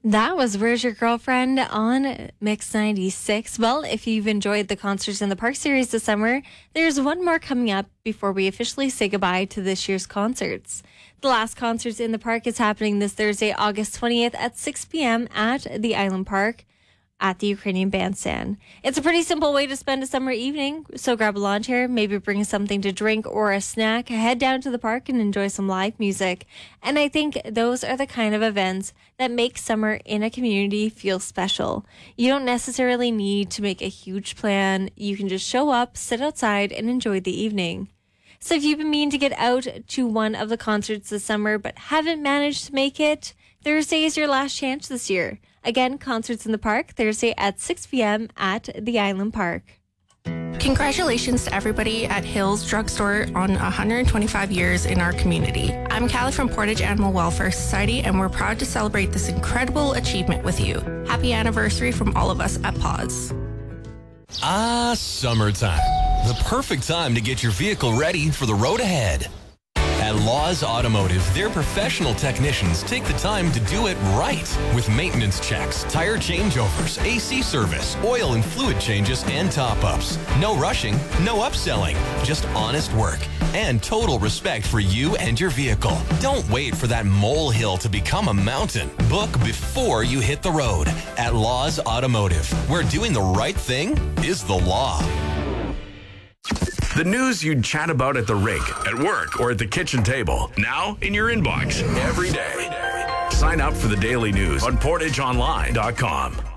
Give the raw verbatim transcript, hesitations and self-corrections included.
That was Where's Your Girlfriend on Mix ninety-six. Well, if you've enjoyed the Concerts in the Park series this summer, there's one more coming up before we officially say goodbye to this year's concerts. The last Concerts in the Park is happening this Thursday, August twentieth at six p.m. at the Island Park at the Ukrainian Bandstand. It's a pretty simple way to spend a summer evening, so grab a lawn chair, maybe bring something to drink or a snack, head down to the park and enjoy some live music. And I think those are the kind of events that make summer in a community feel special. You don't necessarily need to make a huge plan. You can just show up, sit outside, and enjoy the evening. So if you've been meaning to get out to one of the concerts this summer but haven't managed to make it, Thursday is your last chance this year. Again, Concerts in the Park, Thursday at six p.m. at the Island Park. Congratulations to everybody at Hills Drugstore on one hundred twenty-five years in our community. I'm Callie from Portage Animal Welfare Society, and we're proud to celebrate this incredible achievement with you. Happy anniversary from all of us at Paws. Ah, summertime. The perfect time to get your vehicle ready for the road ahead. At Laws Automotive, their professional technicians take the time to do it right with maintenance checks, tire changeovers, A C service, oil and fluid changes, and top-ups. No rushing, no upselling, just honest work and total respect for you and your vehicle. Don't wait for that molehill to become a mountain. Book before you hit the road at Laws Automotive, where doing the right thing is the law. The news you'd chat about at the rink, at work, or at the kitchen table. Now in your inbox every day. Sign up for the daily news on portage online dot com.